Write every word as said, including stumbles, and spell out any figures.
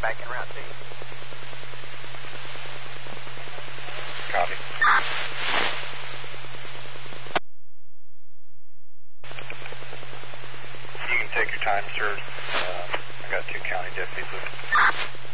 I'm back in route two. Copy. You can take your time, sir. Uh, I got two county deputies with me.